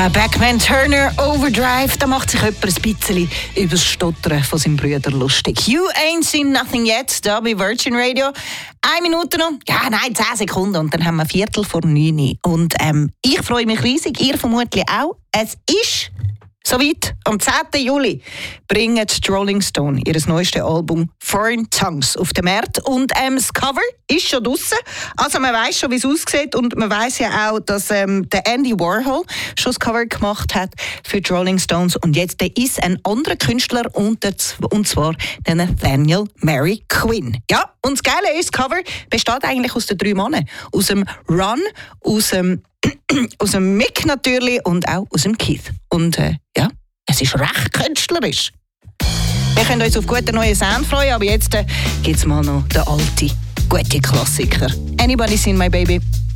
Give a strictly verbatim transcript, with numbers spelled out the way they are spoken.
Ja, Beckman Turner, Overdrive, da macht sich jemand ein bisschen über das Stottern von seinem Bruder lustig. You ain't seen nothing yet, da bei Virgin Radio. Eine Minute noch, ja nein, zehn Sekunden und dann haben wir Viertel vor neun. Und ähm, ich freue mich riesig, ihr vermutlich auch. Es ist soweit, am zehnten Juli bringen die Rolling Stone ihr neuestes Album Foreign Tongues auf den Markt. Und ähm, das Cover ist schon draussen. Also man weiss schon, wie es aussieht. Und man weiss ja auch, dass ähm, der Andy Warhol schon das Cover gemacht hat für die Rolling Stones. Und jetzt der ist ein anderer Künstler, und, der, und zwar der Nathaniel Mary Quinn. Ja, und das Geile ist, das Cover besteht eigentlich aus den drei Männern. Aus dem Ron, aus dem aus dem Mick natürlich und auch aus dem Keith. Und äh, ja, es ist recht künstlerisch. Wir können uns auf gute neue Sound freuen, aber jetzt äh, gibt es mal noch den alten, guten Klassiker. Anybody Seen My Baby?